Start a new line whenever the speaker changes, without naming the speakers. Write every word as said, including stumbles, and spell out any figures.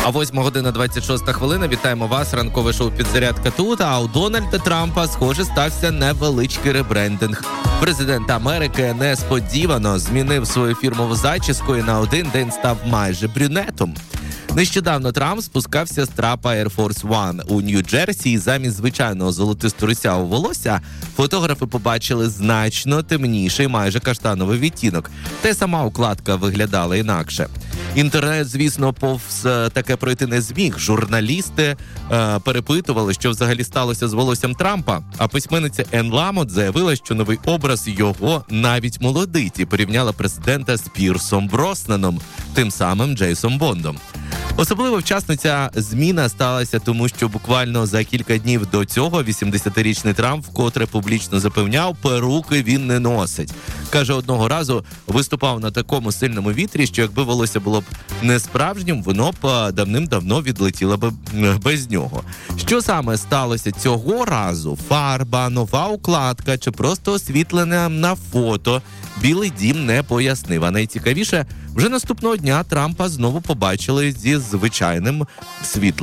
А восьма година двадцять шоста хвилина. Вітаємо вас. Ранкове шоу «Підзарядка» тут. А у Дональда Трампа, схоже, стався невеличкий ребрендинг. Президент Америки несподівано змінив свою фірмову зачіску і на один день став майже брюнетом. Нещодавно Трамп спускався з трапа Air Force One у Нью-Джерсі, і замість звичайного золотисто-русявого волосся фотографи побачили значно темніший, майже каштановий відтінок. Та й сама укладка виглядала інакше. Інтернет, звісно, повз таке пройти не зміг. Журналісти е, перепитували, що взагалі сталося з волоссям Трампа, а письменниця Енн Ламот заявила, що новий образ його навіть молодить, і порівняла президента з Пірсом Броснаном, тим самим Джейсом Бондом. Особливо вчасно ця зміна сталася, тому що буквально за кілька днів до цього вісімдесятирічний Трамп вкотре публічно запевняв, перуки він не носить. Каже, одного разу виступав на такому сильному вітрі, що якби волосся було б не справжнім, воно б давним-давно відлетіло б без нього. Що саме сталося цього разу? Фарба, нова укладка чи просто освітлення на фото? Білий дім не пояснив. А найцікавіше, вже наступного дня Трампа знову побачили зі звичайним світлом